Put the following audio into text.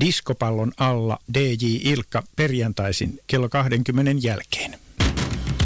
Diskopallon alla DJ Ilkka perjantaisin kello 20 jälkeen.